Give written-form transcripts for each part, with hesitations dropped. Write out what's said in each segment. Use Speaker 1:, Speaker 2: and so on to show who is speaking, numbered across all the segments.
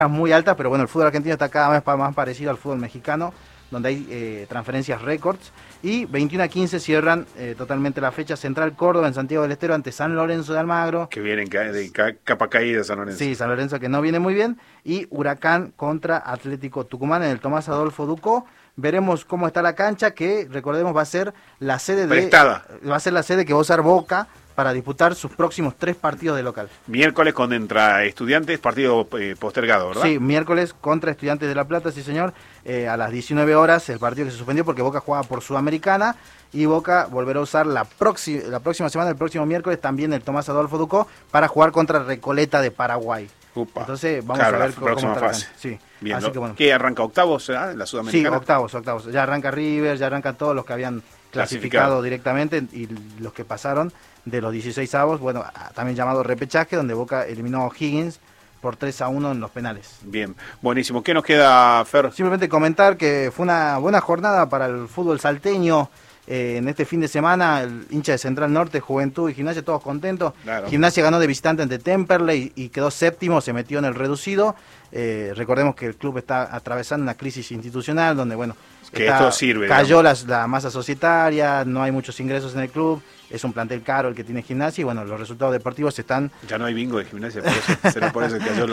Speaker 1: muy altas, pero bueno, el fútbol argentino está cada vez más parecido al fútbol mexicano, donde hay transferencias récords. Y 21-15 cierran totalmente la fecha. Central Córdoba en Santiago del Estero ante San Lorenzo de Almagro.
Speaker 2: Que vienen de capa caída San Lorenzo.
Speaker 1: Sí, San Lorenzo que no viene muy bien. Y Huracán contra Atlético Tucumán en el Tomás Adolfo Ducó. Veremos cómo está la cancha, que recordemos va a ser la sede
Speaker 2: prestada.
Speaker 1: Va a ser la sede que va a usar Boca para disputar sus próximos 3 partidos de local.
Speaker 2: Miércoles contra Estudiantes, partido postergado, ¿verdad?
Speaker 1: Sí, miércoles contra Estudiantes de La Plata, sí señor, a las 19 horas, el partido que se suspendió porque Boca jugaba por Sudamericana, y Boca volverá a usar la próxima semana, el próximo miércoles, también el Tomás Adolfo Ducó, para jugar contra Recoleta de Paraguay.
Speaker 2: Upa.
Speaker 1: Entonces vamos a ver cómo está
Speaker 2: fase.
Speaker 1: Sí.
Speaker 2: Bien,
Speaker 1: así que, bueno.
Speaker 2: ¿Qué arranca octavos en la Sudamericana?
Speaker 1: Sí, octavos. Ya arranca River, ya arrancan todos los que habían clasificado directamente y los que pasaron de los 16avos, bueno, también llamado repechaje, donde Boca eliminó a O'Higgins por 3-1 en los penales.
Speaker 2: Bien, buenísimo. ¿Qué nos queda, Fer?
Speaker 1: Simplemente comentar que fue una buena jornada para el fútbol salteño. En este fin de semana, el hincha de Central Norte, Juventud y Gimnasia, todos contentos. Claro. Gimnasia ganó de visitante ante Temperley y quedó séptimo, se metió en el reducido. Recordemos que el club está atravesando una crisis institucional donde, bueno,
Speaker 2: que esto sirve,
Speaker 1: cayó la masa societaria, no hay muchos ingresos en el club, es un plantel caro el que tiene Gimnasia y bueno, los resultados deportivos están...
Speaker 2: Ya no hay bingo de Gimnasia, por eso cayó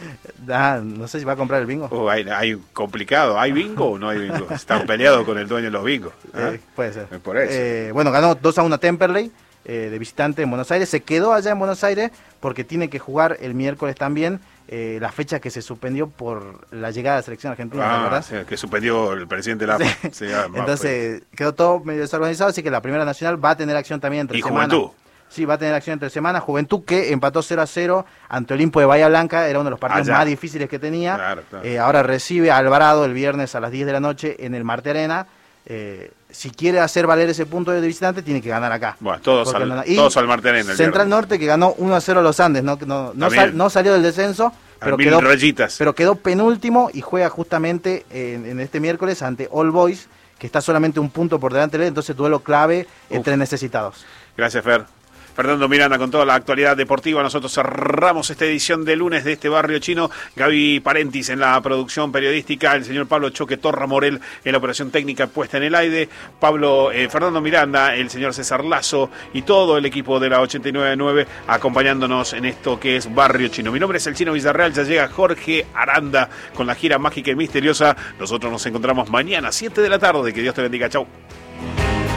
Speaker 2: la...
Speaker 1: no sé si va a comprar el bingo.
Speaker 2: Hay complicado, ¿hay bingo o no hay bingo? Están peleados con el dueño de los bingos.
Speaker 1: Puede ser.
Speaker 2: Por eso.
Speaker 1: Bueno, ganó 2-1 a Temperley, de visitante en Buenos Aires, se quedó allá en Buenos Aires porque tiene que jugar el miércoles también, la fecha que se suspendió por la llegada de la selección argentina, ¿verdad?
Speaker 2: Sí, que suspendió el presidente de la AFA. Sí,
Speaker 1: entonces quedó todo medio desorganizado, así que la Primera Nacional va a tener acción también entre semana.
Speaker 2: ¿Y Juventud?
Speaker 1: Sí, va a tener acción entre semana. Juventud que empató 0-0 ante Olimpo de Bahía Blanca, era uno de los partidos más difíciles que tenía.
Speaker 2: Claro.
Speaker 1: Ahora recibe a Alvarado el viernes a las 10 de la noche en el Marte Arena. Si quiere hacer valer ese punto de visitante, tiene que ganar acá.
Speaker 2: Bueno, todos al Marte Arena.
Speaker 1: Central Norte que ganó 1-0 a los Andes, no salió del descenso, pero quedó penúltimo y juega justamente en este miércoles ante All Boys, que está solamente un punto por delante de él, entonces duelo clave entre necesitados.
Speaker 2: Gracias, Fer. Fernando Miranda con toda la actualidad deportiva. Nosotros cerramos esta edición de lunes de este barrio chino. Gaby Parentis en la producción periodística, el señor Pablo Choque Torra Morel en la operación técnica puesta en el aire, Fernando Miranda, el señor César Lazo y todo el equipo de la 89.9 acompañándonos en esto que es Barrio Chino. Mi nombre es el Chino Villarreal, ya llega Jorge Aranda con la gira mágica y misteriosa. Nosotros nos encontramos mañana 7 de la tarde. Que Dios te bendiga. Chau.